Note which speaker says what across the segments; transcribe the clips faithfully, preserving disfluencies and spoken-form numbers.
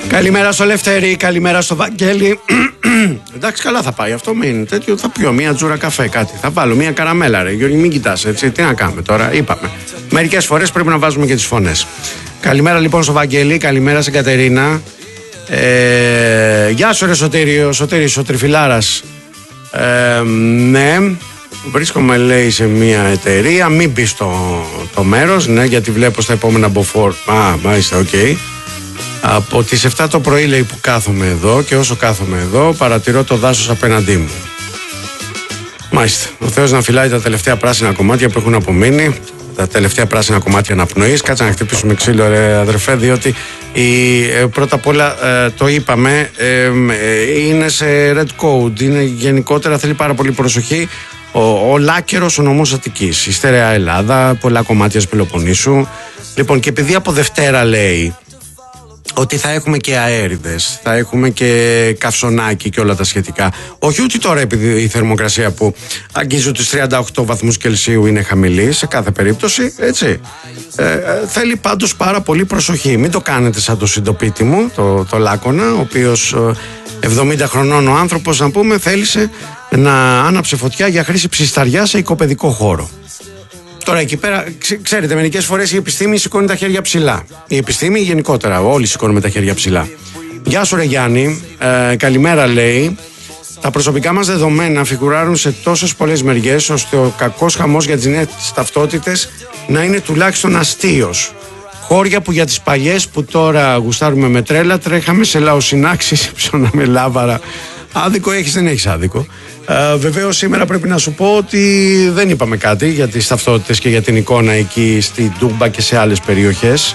Speaker 1: Καλημέρα στο Λευτέρη, καλημέρα στο Βαγγέλη. Εντάξει, καλά θα πάει αυτό, μην τέτοιο. Θα πιω μία τζούρα καφέ, κάτι. Θα βάλω μία καραμέλα, ρε Γιώργη, μην κοιτάς έτσι. Τι να κάνουμε τώρα, είπαμε. Μερικές φορές πρέπει να βάζουμε και τις φωνές. Καλημέρα λοιπόν στο Βαγγέλη, καλημέρα στην Κατερίνα. Ε, γεια σου, ρε Σωτήριο, Σωτήρης ο Τριφυλάρας. Ε, ναι, βρίσκομαι, λέει, σε μία εταιρεία. Μην μπει στο το μέρος, ναι, γιατί βλέπω στα επόμενα μποφόρ. Α, μάλιστα, οκ. Okay. Από τις εφτά το πρωί, λέει, που κάθομαι εδώ, και όσο κάθομαι εδώ παρατηρώ το δάσος απέναντί μου. Μάλιστα. Ο Θεός να φυλάει τα τελευταία πράσινα κομμάτια που έχουν απομείνει, τα τελευταία πράσινα κομμάτια αναπνοής. Κάτσε να χτυπήσουμε ξύλο, ρε αδερφέ, διότι η, ε, πρώτα απ' όλα ε, το είπαμε, ε, ε, είναι σε red code, είναι γενικότερα, θέλει πάρα πολύ προσοχή. Ο, ο Λάκερος, ο νομός Αττικής, η Στερεά Ελλάδα, πολλά κομμάτια Πελοποννήσου. Λοιπόν, και επειδή από Δευτέρα λέει ότι θα έχουμε και αέριδες, θα έχουμε και καυσονάκι και όλα τα σχετικά. Όχι ότι τώρα, επειδή η θερμοκρασία που αγγίζει τους τριάντα οκτώ βαθμούς Κελσίου είναι χαμηλή, σε κάθε περίπτωση, έτσι. Ε, θέλει πάντως πάρα πολύ προσοχή. Μην το κάνετε σαν το συντοπίτη μου, το, το Λάκωνα, ο οποίος εβδομήντα χρονών ο άνθρωπος, να πούμε, θέλησε να άναψε φωτιά για χρήση ψισταριά σε οικοπαιδικό χώρο. Τώρα εκεί πέρα, ξέρετε, μερικές φορές η επιστήμη σηκώνει τα χέρια ψηλά. Η επιστήμη γενικότερα, όλοι σηκώνουμε τα χέρια ψηλά. Γεια σου, ρε Γιάννη, ε, καλημέρα, λέει. Τα προσωπικά μας δεδομένα φιγουράρουν σε τόσες πολλές μεριές, ώστε ο κακός χαμός για τις νέες ταυτότητες να είναι τουλάχιστον αστείος. Χώρια που για τις παλιές που τώρα γουστάρουμε με τρέλα, τρέχαμε σε λαοσυνάξεις, ψώναμε λάβαρα. Άδικο έχεις, δεν έχεις άδικο. Ε, βεβαίως σήμερα πρέπει να σου πω ότι δεν είπαμε κάτι για τις ταυτότητες και για την εικόνα εκεί στη Τούμπα και σε άλλες περιοχές.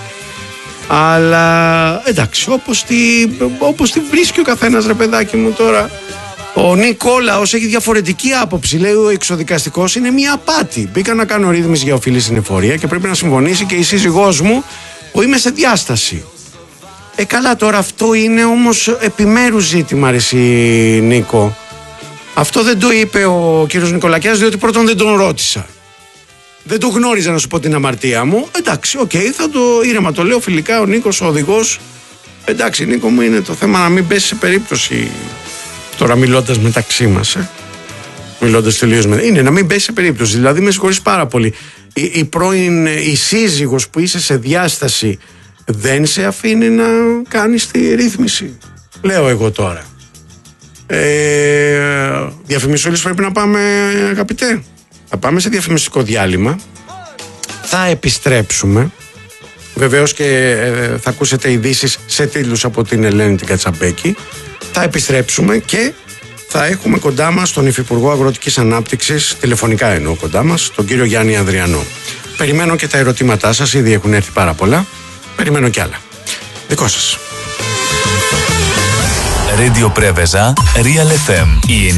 Speaker 1: Αλλά εντάξει, όπως τη, όπως τη βρίσκει ο καθένας, ρε παιδάκι μου, τώρα. Ο Νικόλαος έχει διαφορετική άποψη. Λέει ο εξοδικαστικός είναι μια απάτη. Μπήκα να κάνω ρύθμιση για οφειλή στην εφορία και πρέπει να συμφωνήσει και η σύζυγός μου που είμαι σε διάσταση. Ε, καλά, τώρα αυτό είναι όμως επιμέρους ζήτημα, ρε εσύ, Νίκο. Αυτό δεν το είπε ο κύριος Νικολακιάς, διότι πρώτον δεν τον ρώτησα. Δεν το γνώριζα, να σου πω την αμαρτία μου. Εντάξει, οκ, okay, θα το ήρεμα το λέω φιλικά, ο Νίκος, ο οδηγός. Εντάξει, Νίκο μου, είναι το θέμα να μην πέσει σε περίπτωση. Τώρα μιλώντας μεταξύ μας, ε. Μιλώντας τελείως με. Είναι να μην πέσει σε περίπτωση. Δηλαδή, με συγχωρείς πάρα πολύ. Η, η πρώην, η σύζυγος που είσαι σε διάσταση δεν σε αφήνει να κάνεις τη ρύθμιση. Λέω εγώ τώρα. Ε, διαφημισούλες πρέπει να πάμε, αγαπητέ. Θα πάμε σε διαφημιστικό διάλειμμα. Θα επιστρέψουμε. Βεβαίως και ε, θα ακούσετε ειδήσεις σε τίτλους από την Ελένη την Κατσαμπέκη. Θα επιστρέψουμε και θα έχουμε κοντά μας τον Υφυπουργό Αγροτικής Ανάπτυξης, τηλεφωνικά εννοώ κοντά μας, τον κύριο Γιάννη Ανδριανό. Περιμένω και τα ερωτήματά σας, ήδη έχουν έρθει πάρα πολλά. Περιμένω κι άλλα. Δικό σας.
Speaker 2: Radio Preveza, Real εφ εμ.